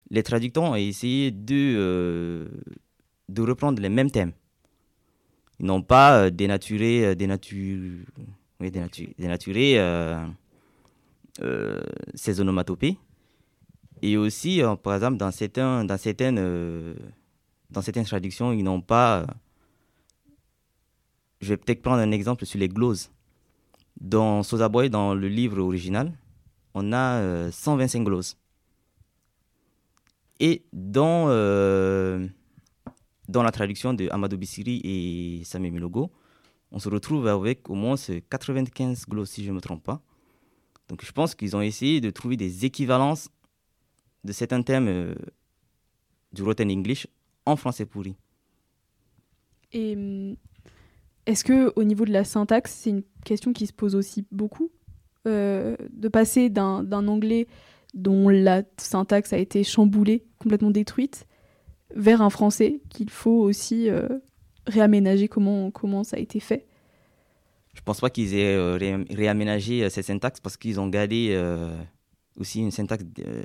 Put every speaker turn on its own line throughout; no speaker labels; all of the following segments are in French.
les traducteurs ont essayé de reprendre les mêmes thèmes. Ils n'ont pas dénaturé ces onomatopées. Et aussi, par exemple, dans certaines traductions, ils n'ont pas... je vais peut-être prendre un exemple sur les gloses. Dans Sosa Boy, dans le livre original, on a 125 gloses. Et dans la traduction de Amadou Bissiri et Samé Milogo, on se retrouve avec au moins 95 glosses, si je ne me trompe pas. Donc je pense qu'ils ont essayé de trouver des équivalences de certains thèmes du Rotten English en français pourri.
Et est-ce qu'au niveau de la syntaxe, c'est une question qui se pose aussi beaucoup de passer d'un anglais dont la syntaxe a été chamboulée, complètement détruite, vers un français qu'il faut aussi réaménager comment ça a été fait.
Je ne pense pas qu'ils aient réaménagé cette syntaxe parce qu'ils ont gardé aussi une syntaxe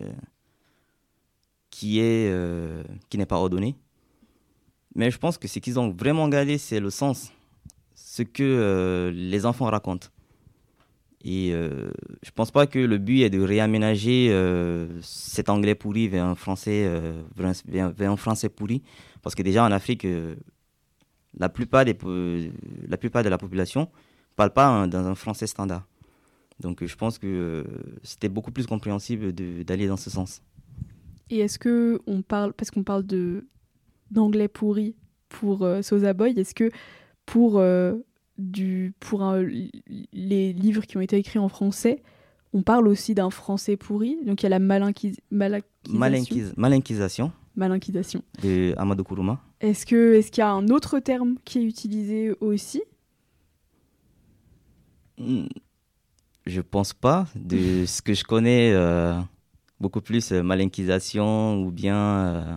qui n'est pas ordonnée. Mais je pense que ce qu'ils ont vraiment gardé, c'est le sens, ce que les enfants racontent. Et je ne pense pas que le but est de réaménager cet anglais pourri vers un français, vers un français pourri. Parce que déjà en Afrique, la plupart de la population ne parle pas dans un français standard. Donc je pense que c'était beaucoup plus compréhensible d'aller dans ce sens.
Et est-ce qu'on parle, parce qu'on parle d'anglais pourri pour Sosa Boy, est-ce que pour les livres qui ont été écrits en français, on parle aussi d'un français pourri? Donc il y a la
Malinquisation de Amadou Kourouma.
Est-ce qu'il y a un autre terme qui est utilisé aussi?
Je pense pas. De ce que je connais, beaucoup plus malinquisation ou bien...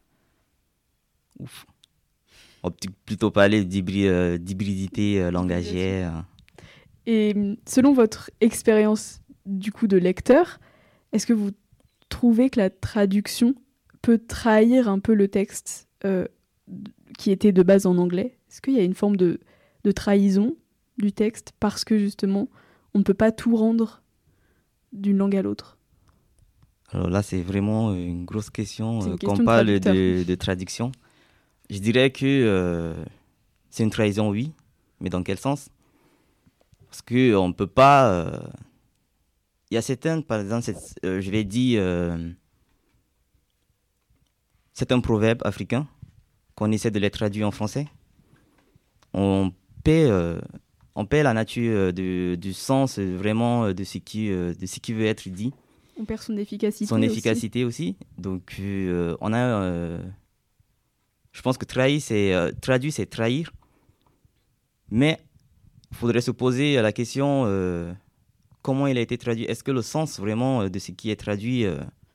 on peut plutôt parler d'hybridité langagière.
Et selon votre expérience du coup de lecteur, est-ce que vous trouvez que la traduction peut trahir un peu le texte qui était de base en anglais? Est-ce qu'il y a une forme de trahison du texte parce que justement on ne peut pas tout rendre d'une langue à l'autre?
Alors là, c'est vraiment une grosse question,
question
qu'on parle de traduction. Je dirais que c'est une trahison, oui, mais dans quel sens? Parce qu'on ne peut pas... Il y a certaines, par exemple, je vais dire, c'est un proverbe africain qu'on essaie de les traduire en français. On perd la nature du sens vraiment de ce qui veut être dit.
On perd son efficacité.
Son efficacité aussi. Donc, on a... je pense que traduire, c'est trahir. Mais il faudrait se poser la question comment il a été traduit. Est-ce que le sens vraiment de ce qui est traduit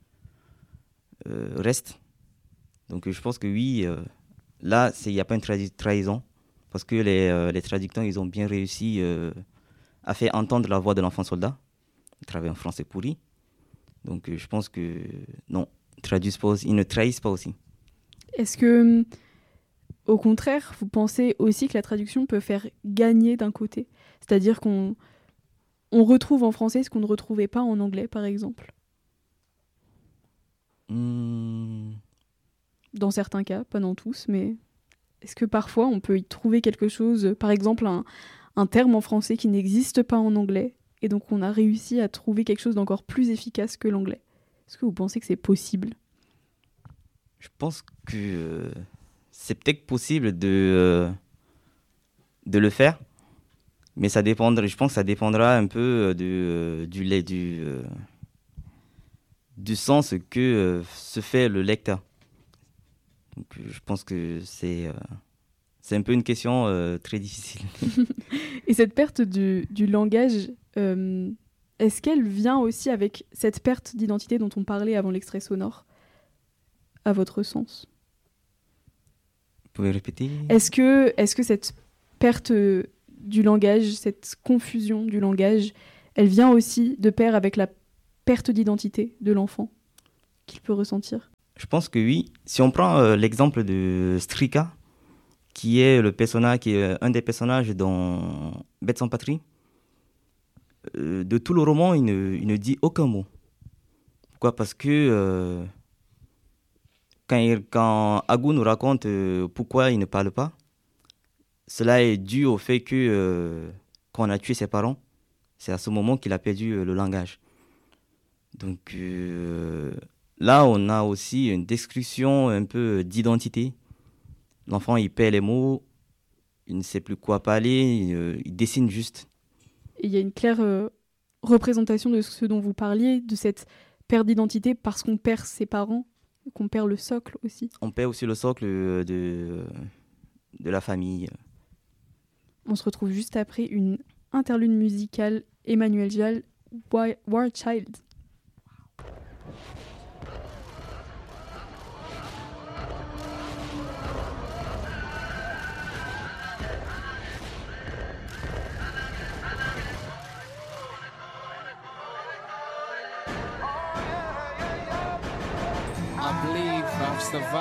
reste? Donc, je pense que oui, là, il n'y a pas une trahison. Parce que les traducteurs, ils ont bien réussi à faire entendre la voix de l'enfant soldat à travers un français pourri. Donc, je pense que non, ils ne trahissent pas aussi.
Est-ce que, au contraire, vous pensez aussi que la traduction peut faire gagner d'un côté? C'est-à-dire qu'on retrouve en français ce qu'on ne retrouvait pas en anglais, par exemple? Dans certains cas, pas dans tous, mais est-ce que parfois on peut y trouver quelque chose, par exemple un terme en français qui n'existe pas en anglais, et donc on a réussi à trouver quelque chose d'encore plus efficace que l'anglais? Est-ce que vous pensez que c'est possible?
Je pense que c'est peut-être possible de le faire, mais je pense que ça dépendra un peu du sens que se fait le lecteur. Donc, je pense que c'est un peu une question très difficile.
Et cette perte du langage, est-ce qu'elle vient aussi avec cette perte d'identité dont on parlait avant l'extrait sonore, à votre sens?
Vous pouvez répéter?
Est-ce que cette perte du langage, cette confusion du langage, elle vient aussi de pair avec la perte d'identité de l'enfant qu'il peut ressentir?
Je pense que oui. Si on prend l'exemple de Strika, qui est un des personnages dans Bête sans patrie, de tout le roman, il ne dit aucun mot. Pourquoi? Parce que quand Agou nous raconte pourquoi il ne parle pas, cela est dû au fait que quand on a tué ses parents, c'est à ce moment qu'il a perdu le langage. Donc là, on a aussi une description un peu d'identité. L'enfant, il perd les mots, il ne sait plus quoi parler, il dessine juste.
Et il y a une claire représentation de ce dont vous parliez, de cette perte d'identité parce qu'on perd ses parents, qu'on perd le socle aussi.
On perd aussi le socle de la famille.
On se retrouve juste après une interlude musicale. Emmanuel Jal, War Child.
I believe I've survived.